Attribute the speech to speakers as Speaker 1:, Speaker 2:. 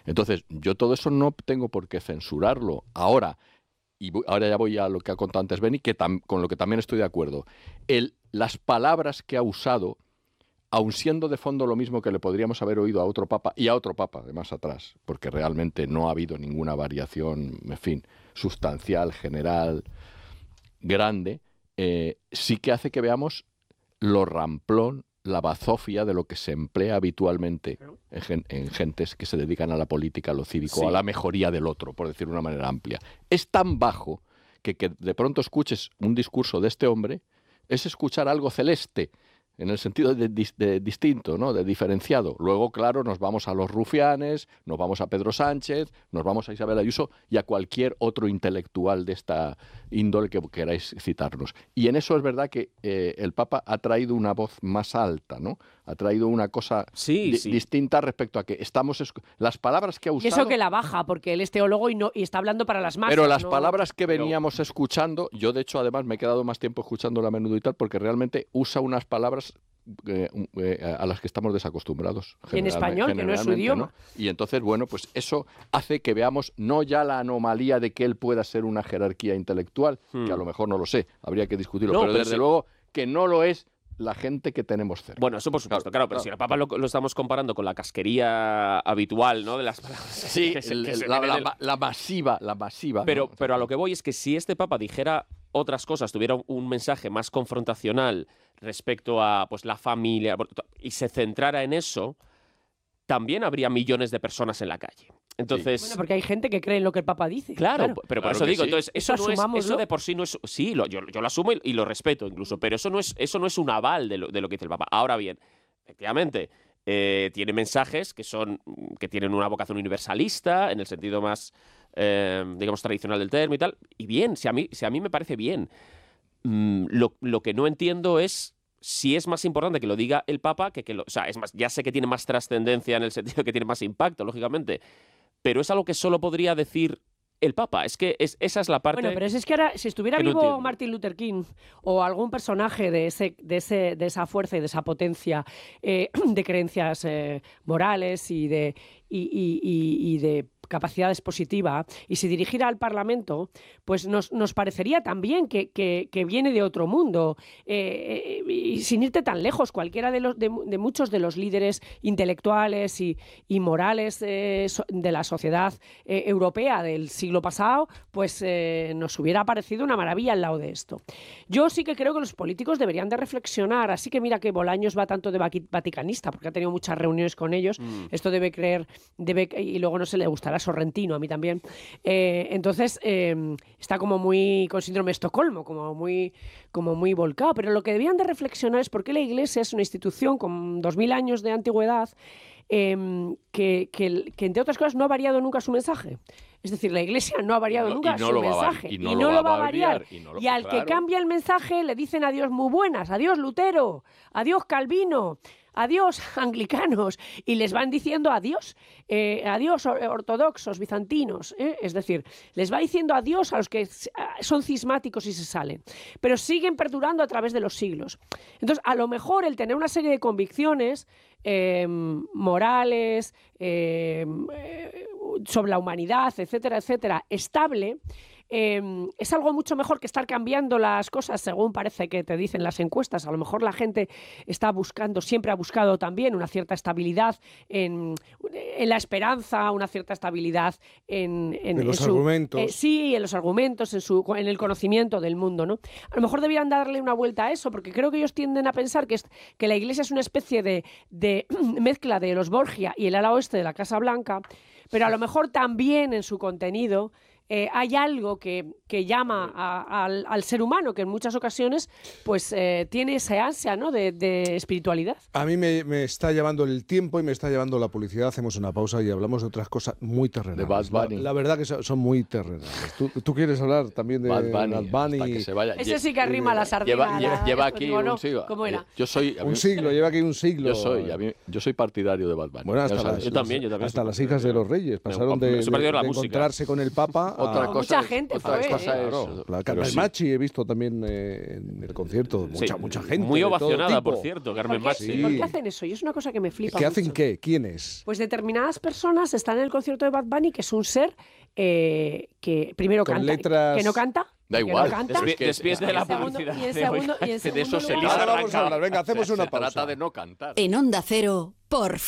Speaker 1: Entonces, yo todo eso no tengo por qué censurarlo. Ahora ya voy a lo que ha contado antes Beni, con lo que también estoy de acuerdo. Las palabras que ha usado, aun siendo de fondo lo mismo que le podríamos haber oído a otro papa, y a otro papa de más atrás, porque realmente no ha habido ninguna variación, en fin, sustancial, general, grande, sí que hace que veamos lo ramplón, la bazofia de lo que se emplea habitualmente en gentes que se dedican a la política, a lo cívico, a la mejoría del otro, por decirlo de una manera amplia. Es tan bajo que de pronto escuches un discurso de este hombre es escuchar algo celeste, en el sentido de distinto, ¿no? De diferenciado. Luego, claro, nos vamos a los rufianes, nos vamos a Pedro Sánchez, nos vamos a Isabel Ayuso y a cualquier otro intelectual de esta índole que queráis citarnos. Y en eso es verdad que el Papa ha traído una voz más alta, ¿no? Ha traído una cosa distinta respecto a que las palabras que ha usado...
Speaker 2: Y eso que la baja, porque él es teólogo y está hablando para las masas.
Speaker 1: Pero las palabras que veníamos escuchando, yo de hecho además me he quedado más tiempo escuchándolo a menudo y tal, porque realmente usa unas palabras a las que estamos desacostumbrados.
Speaker 2: En español, que no es su idioma.
Speaker 1: ¿No? Y entonces, bueno, pues eso hace que veamos no ya la anomalía de que él pueda ser una jerarquía intelectual, que a lo mejor no lo sé, habría que discutirlo, pero desde luego que no lo es la gente que tenemos cerca.
Speaker 3: Bueno, eso por supuesto, claro, pero si el Papa lo estamos comparando con la casquería habitual, ¿no? De las palabras.
Speaker 1: Sí, la masiva.
Speaker 3: Pero,
Speaker 1: ¿no?
Speaker 3: pero a lo que voy es que si este Papa dijera otras cosas, tuviera un mensaje más confrontacional respecto a pues la familia y se centrara en eso, también habría millones de personas en la calle. Entonces,
Speaker 2: bueno, porque hay gente que cree en lo que el Papa dice.
Speaker 3: Claro. Pero por eso digo, entonces eso de por sí no es... Sí, yo lo asumo y lo respeto incluso, pero eso no es un aval de lo que dice el Papa. Ahora bien, efectivamente, tiene mensajes que tienen una vocación universalista, en el sentido más, digamos, tradicional del término y tal. Y bien, si a mí me parece bien. Lo que no entiendo es si es más importante que lo diga el Papa o sea, es más, ya sé que tiene más trascendencia en el sentido que tiene más impacto, lógicamente, pero es algo que solo podría decir el Papa. Es que esa es la parte.
Speaker 2: Bueno, pero es que ahora, si estuviera vivo Martin Luther King o algún personaje de esa fuerza y de esa potencia de creencias morales y de capacidad expositiva, y si dirigiera al Parlamento, pues nos parecería también que viene de otro mundo, y sin irte tan lejos, cualquiera de muchos de los líderes intelectuales y morales de la sociedad europea del siglo pasado, pues nos hubiera parecido una maravilla al lado de esto. Yo sí que creo que los políticos deberían de reflexionar, así que mira que Bolaños va tanto de vaticanista, porque ha tenido muchas reuniones con ellos, esto y luego no se le gustará Sorrentino, a mí también. Entonces, está como muy con síndrome de Estocolmo, como muy volcado. Pero lo que debían de reflexionar es por qué la Iglesia es una institución con 2000 años de antigüedad que, entre otras cosas, no ha variado nunca su mensaje. Es decir, la Iglesia no ha variado nunca su mensaje. Y no lo va a variar. Y al que cambia el mensaje le dicen adiós muy buenas, adiós Lutero, adiós Calvino, adiós anglicanos, y les van diciendo adiós, adiós ortodoxos, bizantinos, es decir, les va diciendo adiós a los que son cismáticos y se salen, pero siguen perdurando a través de los siglos. Entonces, a lo mejor el tener una serie de convicciones morales, sobre la humanidad, etcétera, etcétera, estable, es algo mucho mejor que estar cambiando las cosas según parece que te dicen las encuestas. A lo mejor la gente siempre ha buscado también una cierta estabilidad en la esperanza, una cierta estabilidad en
Speaker 4: los argumentos.
Speaker 2: Sí, en los argumentos, en el conocimiento del mundo, ¿no? A lo mejor debieran darle una vuelta a eso, porque creo que ellos tienden a pensar que la Iglesia es una especie de mezcla de los Borgia y el ala oeste de la Casa Blanca, pero a lo mejor también en su contenido hay algo que llama al ser humano, que en muchas ocasiones pues tiene esa ansia, ¿no? de espiritualidad.
Speaker 4: A mí me está llevando el tiempo y me está llevando la publicidad. Hacemos una pausa y hablamos de otras cosas muy terrenales.
Speaker 1: De Bad Bunny.
Speaker 4: La verdad que son muy terrenales. ¿Tú quieres hablar también de Bad Bunny?
Speaker 1: Que se vaya.
Speaker 2: Ese sí que arrima la sardina.
Speaker 1: Lleva aquí un siglo.
Speaker 2: ¿Cómo era?
Speaker 4: Lleva aquí un siglo.
Speaker 1: Yo soy partidario de Bad Bunny.
Speaker 4: Bueno,
Speaker 3: yo también.
Speaker 4: Hasta las hijas de los reyes pasaron de encontrarse con el Papa
Speaker 1: Otra cosa
Speaker 2: mucha gente fue.
Speaker 4: Claro, la Carmen Machi he visto también en el concierto. Mucha gente.
Speaker 3: Muy ovacionada, por cierto, Carmen Machi.
Speaker 2: ¿Por qué hacen eso? Y es una cosa que me flipa.
Speaker 4: ¿Qué hacen
Speaker 2: mucho.
Speaker 4: qué? ¿Quiénes?
Speaker 2: Pues determinadas personas están en el concierto de Bad Bunny, que es un ser que primero
Speaker 4: Con
Speaker 2: canta,
Speaker 4: letras...
Speaker 2: que no canta.
Speaker 1: Da igual.
Speaker 2: No canta.
Speaker 3: Después de la publicidad.
Speaker 2: Y en segundo
Speaker 1: de eso se
Speaker 2: lugar,
Speaker 4: Ahora vamos a hablar. Venga, hacemos una pausa.
Speaker 1: Se trata de no cantar.
Speaker 5: En Onda Cero, por